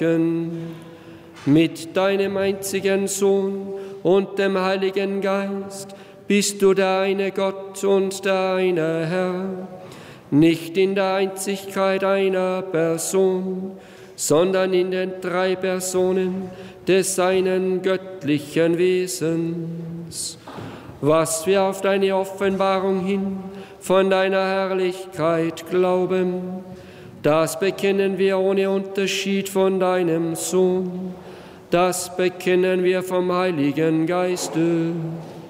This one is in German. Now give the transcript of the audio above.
Mit deinem einzigen Sohn und dem Heiligen Geist bist du der eine Gott und der eine Herr, nicht in der Einzigkeit einer Person, sondern in den drei Personen des einen göttlichen Wesens. Was wir auf deine Offenbarung hin von deiner Herrlichkeit glauben, das bekennen wir ohne Unterschied von deinem Sohn, das bekennen wir vom Heiligen Geiste.